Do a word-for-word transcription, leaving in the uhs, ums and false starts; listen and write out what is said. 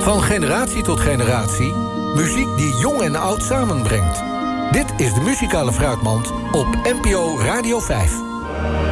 Van generatie tot generatie, muziek die jong en oud samenbrengt. Dit is de muzikale fruitmand op N P O Radio vijf.